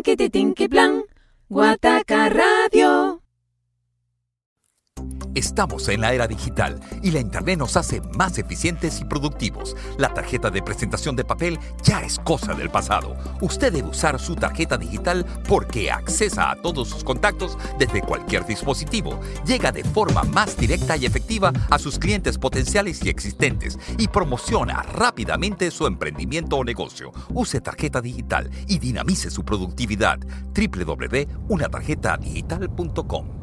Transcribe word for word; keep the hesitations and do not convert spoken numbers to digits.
Tinky Tinky Plan, Guataca Radio. Estamos en la era digital y la Internet nos hace más eficientes y productivos. La tarjeta de presentación de papel ya es cosa del pasado. Usted debe usar su tarjeta digital porque accesa a todos sus contactos desde cualquier dispositivo. Llega de forma más directa y efectiva a sus clientes potenciales y existentes y promociona rápidamente su emprendimiento o negocio. Use tarjeta digital y dinamice su productividad. doble u doble u doble u punto una tarjeta digital punto com